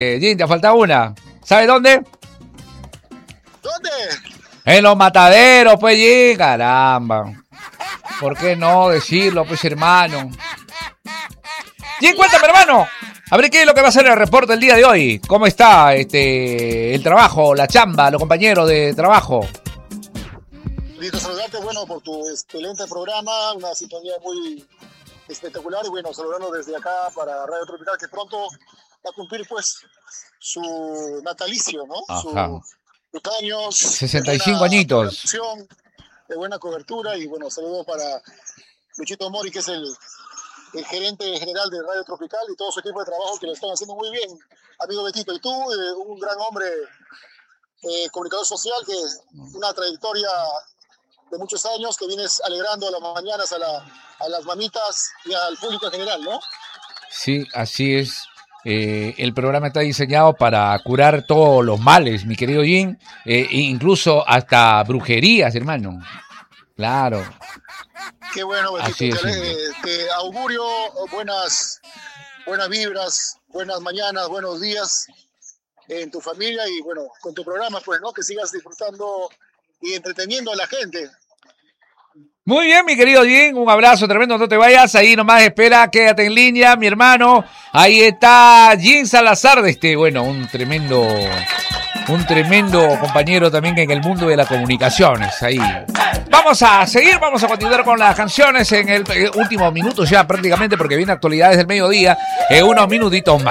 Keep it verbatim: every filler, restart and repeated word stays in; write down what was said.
Eh, Jim, te falta una. ¿Sabes dónde? ¿Dónde? En los mataderos, pues, Jim. Caramba. ¿Por qué no decirlo, pues, hermano? Jim, cuéntame, hermano. A ver qué es lo que va a ser el reporte el día de hoy. ¿Cómo está este el trabajo, la chamba, los compañeros de trabajo? Listo, saludarte, bueno, por tu excelente programa, una sintonía muy espectacular y bueno, saludarlo desde acá para Radio Tropical, que pronto va a cumplir pues su natalicio, ¿no? Ajá. Sus años. sesenta y cinco añitos. De buena cobertura y bueno, saludos para Luchito Mori, que es el, el gerente general de Radio Tropical y todo su equipo de trabajo que lo están haciendo muy bien. Amigo Betito, y tú, eh, un gran hombre, eh, comunicador social, que una trayectoria de muchos años, que vienes alegrando a las mañanas a, la, a las mamitas y al público en general, ¿no? Sí, así es. Eh, el programa está diseñado para curar todos los males, mi querido Jim, eh, incluso hasta brujerías, hermano. Claro. Qué bueno, Betito. Así es, te, te augurio buenas, buenas vibras, buenas mañanas, buenos días en tu familia y bueno, con tu programa, pues, ¿no? Que sigas disfrutando y entreteniendo a la gente. Muy bien, mi querido Jim, un abrazo tremendo, no te vayas, ahí nomás espera, quédate en línea, mi hermano, ahí está Jim Salazar, de este, bueno, un tremendo, un tremendo compañero también en el mundo de las comunicaciones, ahí. Vamos a seguir, vamos a continuar con las canciones en el último minuto ya prácticamente, porque viene actualidades del mediodía, en unos minutitos más.